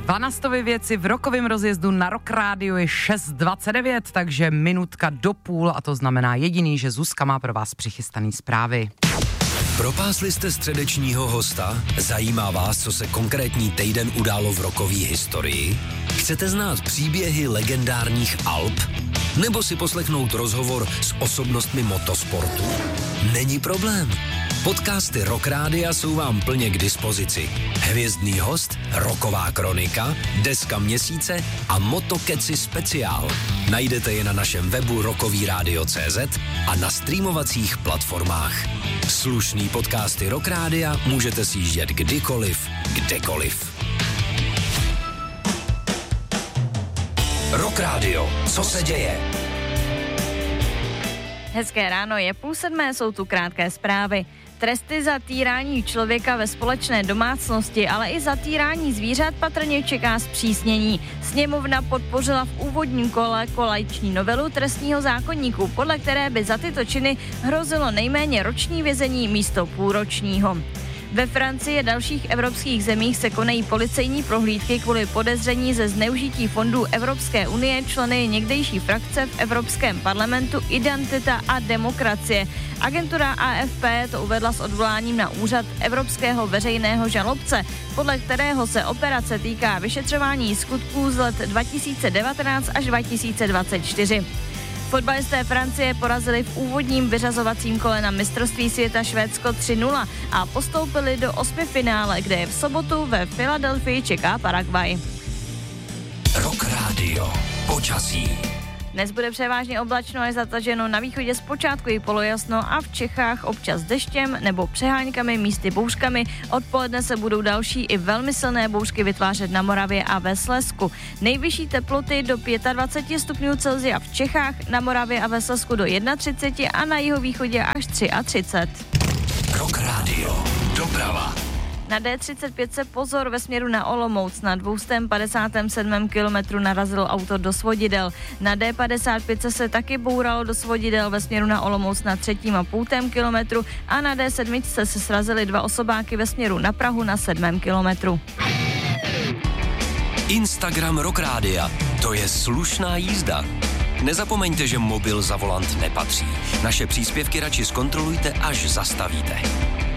Vanastovy věci v rokovém rozjezdu na Rock Rádiu je 6:29, takže minutka do půl a to znamená jediný, že Zuzka má pro vás přichystaný zprávy. Propásli jste středečního hosta? Zajímá vás, co se konkrétní týden událo v rockové historii? Chcete znát příběhy legendárních Alp? Nebo si poslechnout rozhovor s osobnostmi motosportu? Není problém. Podcasty Rock Rádia jsou vám plně k dispozici. Hvězdný host, rocková kronika, deska měsíce a Motokeci speciál. Najdete je na našem webu rockovyradio.cz a na streamovacích platformách. Slušný podcasty Rock Rádia můžete sjíždět kdykoliv, kdekoliv. Rock Radio, co se děje? Hezké ráno, je 6:30, jsou tu krátké zprávy. Tresty za týrání člověka ve společné domácnosti, ale i za týrání zvířat patrně čeká zpřísnění. Sněmovna podpořila v úvodním kole kolajční novelu trestního zákoníku, podle které by za tyto činy hrozilo nejméně roční vězení místo půlročního. Ve Francii a dalších evropských zemích se konají policejní prohlídky kvůli podezření ze zneužití fondů Evropské unie členy někdejší frakce v Evropském parlamentu Identita a demokracie. Agentura AFP to uvedla s odvoláním na úřad Evropského veřejného žalobce, podle kterého se operace týká vyšetřování skutků z let 2019 až 2024. Fotbalisté Francie porazili v úvodním vyřazovacím kole na mistrovství světa Švédsko 3-0 a postoupili do osmifinále, kde je v sobotu ve Filadelfii čeká Paraguay. Rock Radio. Počasí. Dnes bude převážně oblačno a zataženo, na východě zpočátku i polojasno a v Čechách občas deštěm nebo přeháňkami, místy bouřkami. Odpoledne se budou další i velmi silné bouřky vytvářet na Moravě a ve Slezsku. Nejvyšší teploty do 25 stupňů Celsia v Čechách, na Moravě a ve Slezsku do 31 a na jihovýchodě až 33. Rock Radio. Doprava. Na D35 se pozor, ve směru na Olomouc na 257. kilometru narazilo auto do svodidel. Na D55 se taky bouralo do svodidel ve směru na Olomouc na 3,5 kilometru a na D7 se srazily dva osobáky ve směru na Prahu na 7. kilometru. Instagram Rock Rádia. To je slušná jízda. Nezapomeňte, že mobil za volant nepatří. Naše příspěvky radši zkontrolujte, až zastavíte.